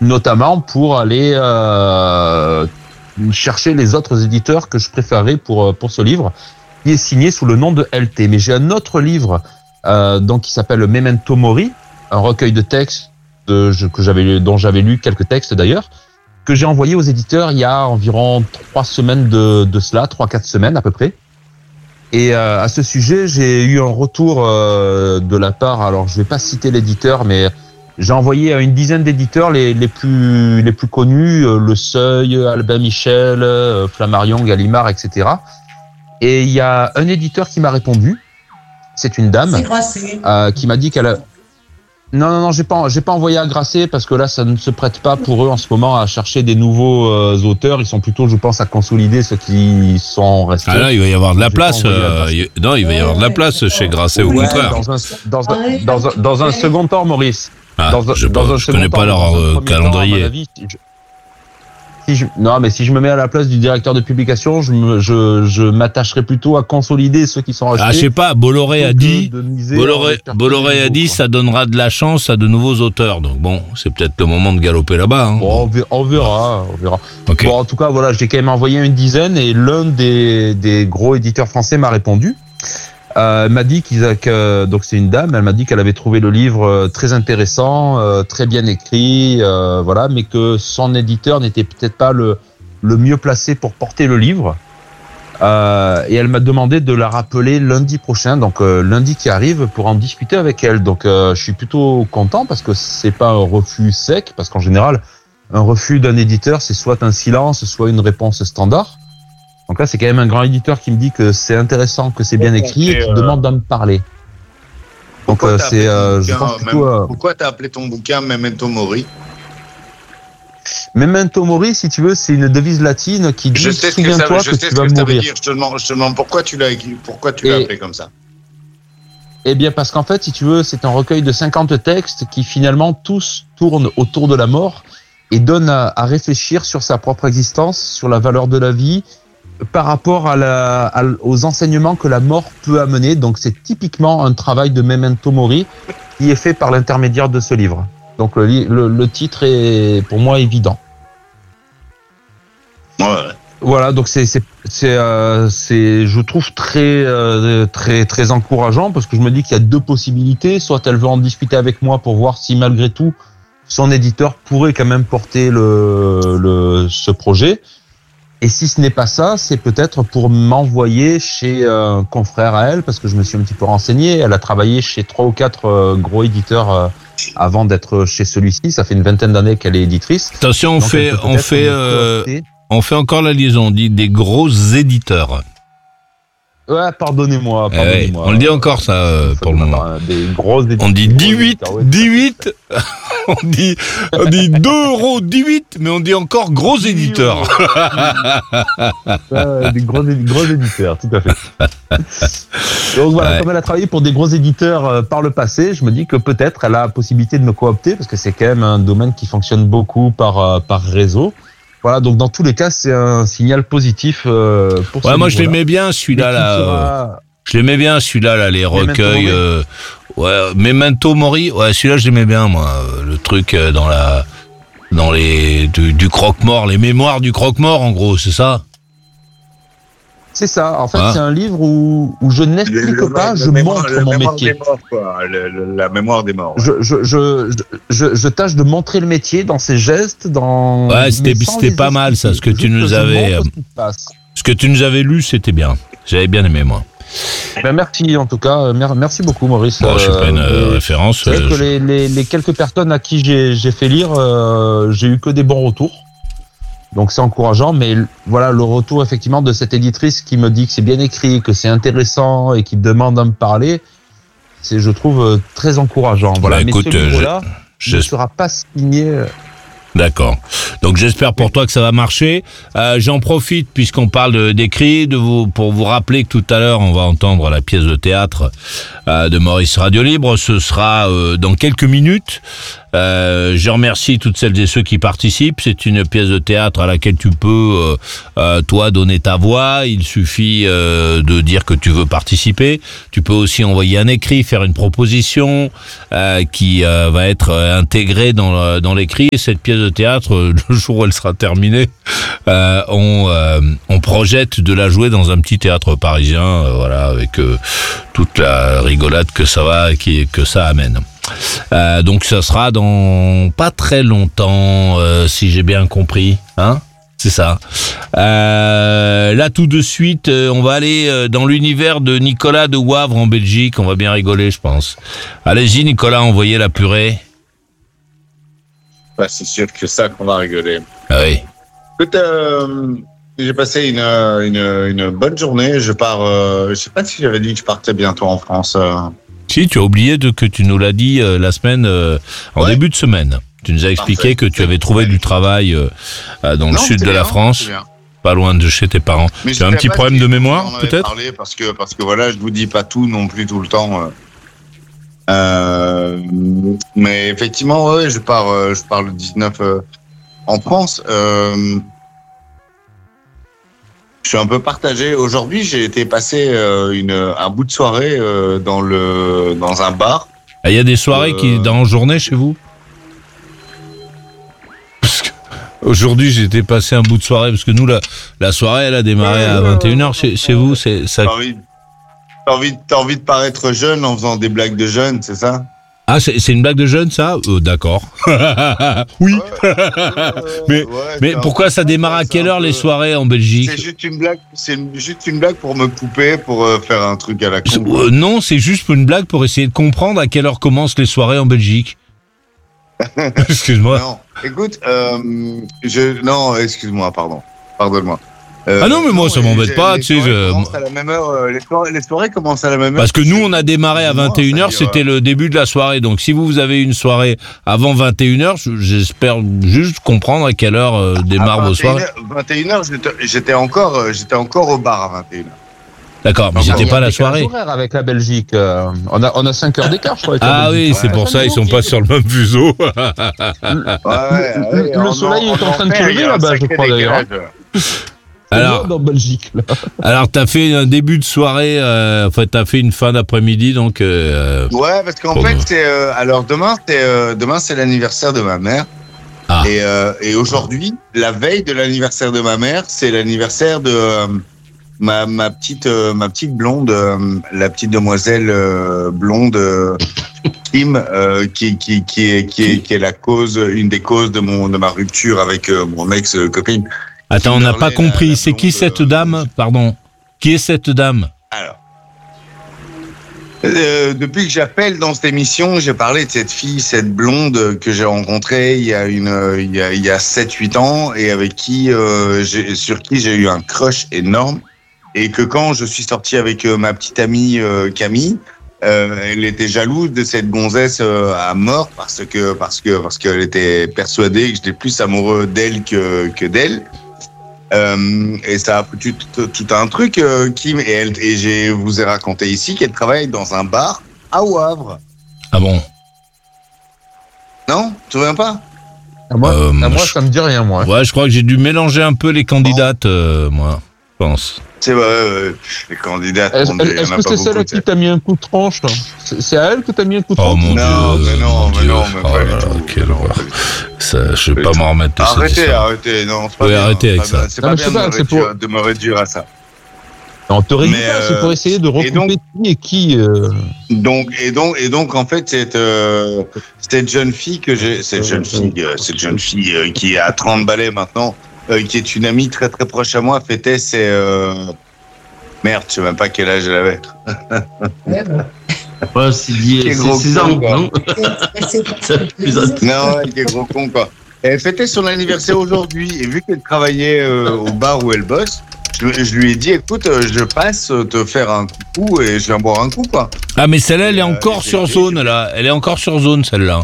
notamment pour aller chercher les autres éditeurs que je préférais pour ce livre, qui est signé sous le nom de LT. Mais j'ai un autre livre donc qui s'appelle Memento Mori, un recueil de textes dont j'avais lu quelques textes d'ailleurs, que j'ai envoyé aux éditeurs il y a environ 3 semaines de cela, 3-4 semaines à peu près. Et à ce sujet, j'ai eu un retour de la part, alors je vais pas citer l'éditeur, mais j'ai envoyé à une dizaine d'éditeurs les plus connus, Le Seuil, Albin Michel, Flammarion, Gallimard, etc. Et il y a un éditeur qui m'a répondu, c'est une dame, qui m'a dit qu'elle a... Non, j'ai pas envoyé à Grasset parce que là, ça ne se prête pas pour eux en ce moment à chercher des nouveaux auteurs. Ils sont plutôt, je pense, à consolider ceux qui sont restés. Ah là, il va y avoir de la place. Non, il va y avoir de la place chez Grasset, au contraire. Dans un second temps, Maurice. Je connais pas leur calendrier. Non, mais si je me mets à la place du directeur de publication, je m'attacherai plutôt à consolider ceux qui sont restés. Ah, je sais pas, Bolloré a dit, ça donnera de la chance à de nouveaux auteurs. Donc bon, c'est peut-être le moment de galoper là-bas. Hein. Bon, on verra. Okay. Bon, en tout cas, voilà, j'ai quand même envoyé une dizaine et l'un des gros éditeurs français m'a répondu. M'a dit donc c'est une dame, elle m'a dit qu'elle avait trouvé le livre très intéressant, très bien écrit, voilà, mais que son éditeur n'était peut-être pas le mieux placé pour porter le livre. Et elle m'a demandé de la rappeler lundi prochain, donc lundi qui arrive, pour en discuter avec elle. Donc je suis plutôt content parce que c'est pas un refus sec, parce qu'en général, un refus d'un éditeur, c'est soit un silence, soit une réponse standard. Donc là, c'est quand même un grand éditeur qui me dit que c'est intéressant, que c'est bien écrit et qui demande d'en parler. Donc je pense plutôt... Pourquoi t'as appelé ton bouquin Memento Mori? Memento Mori, si tu veux, c'est une devise latine qui dit souviens-toi que tu vas mourir. Je te demande pourquoi tu l'as écrit, pourquoi tu l'as appelé comme ça? Eh bien, parce qu'en fait, si tu veux, c'est un recueil de 50 textes qui finalement tous tournent autour de la mort et donnent à réfléchir sur sa propre existence, sur la valeur de la vie, par rapport aux enseignements que la mort peut amener. Donc c'est typiquement un travail de Memento Mori qui est fait par l'intermédiaire de ce livre. Donc le titre est pour moi évident. Ouais. Voilà, donc c'est je trouve très encourageant parce que je me dis qu'il y a 2 possibilités. Soit elle veut en discuter avec moi pour voir si malgré tout son éditeur pourrait quand même porter ce projet. Et si ce n'est pas ça, c'est peut-être pour m'envoyer chez un confrère à elle, parce que je me suis un petit peu renseigné. Elle a travaillé chez 3 ou 4 gros éditeurs avant d'être chez celui-ci. Ça fait une vingtaine d'années qu'elle est éditrice. Attention, on fait encore la liaison. On dit des gros éditeurs. Ouais, pardonnez-moi. Ouais, on le dit encore ça pour le moment. Des gros éditeurs. On dit 18. On dit 2,18 €, mais on dit encore gros éditeurs. Des gros éditeurs, tout à fait. Donc voilà, comme elle a travaillé pour des gros éditeurs par le passé, je me dis que peut-être elle a la possibilité de me coopter, parce que c'est quand même un domaine qui fonctionne beaucoup par réseau. Voilà, donc dans tous les cas, c'est un signal positif pour moi je l'aimais bien celui-là là. Je l'aimais bien celui-là là, les recueils Memento Mori. Ouais, celui-là je l'aimais bien moi, le truc dans les du croque-mort, les mémoires du croque-mort en gros, c'est ça. C'est ça. En fait, c'est un livre où je n'explique pas, je montre mon métier. La mémoire des morts. Je tâche de montrer le métier dans ses gestes, dans. Ouais, c'était pas mal ça, ce que tu nous avais lu, c'était bien. J'avais bien aimé moi. Ben merci en tout cas, merci beaucoup Maurice. Bon, je suis pas une référence. C'est vrai que les quelques personnes à qui j'ai fait lire, j'ai eu que des bons retours. Donc c'est encourageant, mais voilà le retour effectivement de cette éditrice qui me dit que c'est bien écrit, que c'est intéressant et qui me demande à me parler, c'est je trouve très encourageant. Voilà, bah, écoute, mais ce livre-là ne sera pas signé. D'accord. Donc j'espère pour toi que ça va marcher. J'en profite puisqu'on parle d'écrit, pour vous rappeler que tout à l'heure on va entendre la pièce de théâtre de Maurice Radio Libre. Ce sera dans quelques minutes. Je remercie toutes celles et ceux qui participent. C'est une pièce de théâtre à laquelle tu peux, toi, donner ta voix. Il suffit de dire que tu veux participer. Tu peux aussi envoyer un écrit, faire une proposition qui va être intégrée dans l'écrit. Et cette pièce de théâtre, le jour où elle sera terminée, on projette de la jouer dans un petit théâtre parisien, voilà, avec toute la rigolade que ça amène. Donc ça sera dans pas très longtemps, si j'ai bien compris, hein, c'est ça. Là tout de suite, on va aller dans l'univers de Nicolas de Wavre en Belgique. On va bien rigoler, je pense. Allez-y, Nicolas, envoyez la purée. Bah, c'est sûr que ça qu'on va rigoler. Ah oui. Écoute, j'ai passé une bonne journée. Je pars. Je sais pas si j'avais dit que je partais bientôt en France. Si, tu as oublié que tu nous l'as dit la semaine, en début de semaine. Tu nous as expliqué que tu avais trouvé du travail dans le sud de la France, pas loin de chez tes parents. Tu as un petit problème de mémoire, peut-être ? Parce que voilà, je vous dis pas tout non plus tout le temps. Mais effectivement, ouais, je pars le 19 en France. Je suis un peu partagé. Aujourd'hui, j'ai été passer un bout de soirée dans un bar. Il y a des soirées qui dans journée chez vous ? Parce que aujourd'hui, j'ai été passer un bout de soirée parce que nous la soirée elle a démarré à 21h chez vous, c'est ça. T'as envie de paraître jeune en faisant des blagues de jeunes, c'est ça ? Ah, c'est une blague de jeune, ça ? D'accord. Oui. Mais pourquoi ça démarre à quelle heure les soirées en Belgique ? C'est juste une blague pour me couper, pour faire un truc à la con. Non, c'est juste une blague pour essayer de comprendre à quelle heure commencent les soirées en Belgique. Excuse-moi. Non, écoute, non, excuse-moi, pardonne-moi. Ah non, mais moi, ça m'embête pas, tu sais. Les soirées commencent à la même heure. Parce que nous, on a démarré à 21h, c'était le début de la soirée. Donc, si vous avez une soirée avant 21h, j'espère juste comprendre à quelle heure démarrent vos soirées. 21h, j'étais encore au bar à 21h. D'accord, mais c'était pas la soirée. Avec la Belgique, on a 5 heures d'écart, je crois. Ah oui, c'est pour ça, ils sont pas sur le même fuseau. Le soleil est en train de se lever là-bas, je crois d'ailleurs. Alors, dans Belgique, là. Alors, t'as fait un début de soirée, t'as fait une fin d'après-midi, donc. Ouais, parce qu'en fait, demain, c'est l'anniversaire de ma mère. Ah. Et aujourd'hui, la veille de l'anniversaire de ma mère, c'est l'anniversaire de ma petite blonde, la petite demoiselle blonde Kim, qui est la cause, une des causes de ma rupture avec mon ex-copine. Attends, on n'a pas compris. C'est qui cette dame ? Pardon. Qui est cette dame ? Alors, depuis que j'appelle dans cette émission, j'ai parlé de cette fille, cette blonde que j'ai rencontrée il y a 7-8 ans et avec sur qui j'ai eu un crush énorme. Et que quand je suis sorti avec ma petite amie Camille, elle était jalouse de cette gonzesse à mort parce qu'elle était persuadée que j'étais plus amoureux d'elle que d'elle. Et ça a foutu tout un truc, Kim, et je vous ai raconté ici qu'elle travaille dans un bar à Wavre. Ah bon ? Non ? Tu te souviens pas ? Moi, ça me dit rien, moi. Ouais, je crois que j'ai dû mélanger un peu les candidates, moi, je pense. C'est vrai, les candidates. Est-ce que c'est celle à qui t'as mis un coup de tranche, là ? C'est à elle que t'as mis un coup de tranche ? Oh mon Dieu, non, pas du tout. Quelle horreur. Ça, je vais pas m'en remettre de ça. Arrêtez, non, c'est pas bien. Arrêtez avec ça. C'est pas bien de me réduire à ça. Non, te réduire, c'est pour essayer de recouper qui. Donc, en fait, cette jeune fille qui a 30 balais maintenant, qui est une amie très très proche à moi, fêtait ses... Merde, je sais même pas quel âge elle avait. Ouais, c'est 6 ans, non ? Non, elle est gros con, quoi. Elle fêtait son anniversaire aujourd'hui, et vu qu'elle travaillait au bar où elle bosse, je lui ai dit, écoute, je passe te faire un coucou et je viens boire un coup, quoi. Ah, mais celle-là, elle est encore sur zone, là. Elle est encore sur zone, celle-là.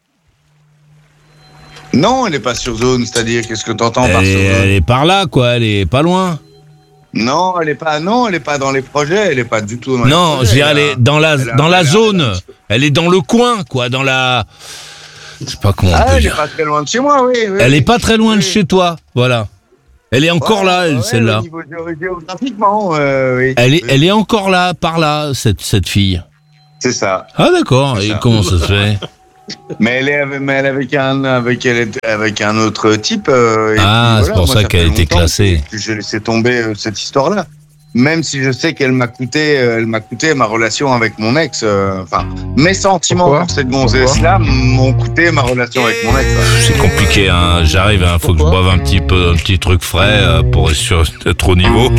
Non, elle n'est pas sur zone, c'est-à-dire, qu'est-ce que t'entends par sur zone ? Elle est par là, quoi, elle est pas loin. Non, elle est pas dans les projets, elle est pas du tout dans les projets. Non, je veux dire, elle est dans la zone. Elle est dans le coin, quoi, dans la... Je sais pas comment on peut elle est dire. pas très loin de chez moi, oui. Elle est pas très loin de chez toi, voilà. Elle est encore là, celle-là. Au niveau géographiquement, oui. Elle est encore là, par là, cette fille. C'est ça. Ah d'accord, et comment ça se fait? Mais elle est avec un autre type. C'est pour ça qu'elle a été classée. J'ai laissé tomber cette histoire-là. Même si je sais qu'elle m'a coûté ma relation avec mon ex. Mes sentiments pour cette gonzesse-là m'ont coûté ma relation avec mon ex. C'est compliqué, hein. J'arrive, faut que je boive un petit truc frais pour être sûr d'être au niveau.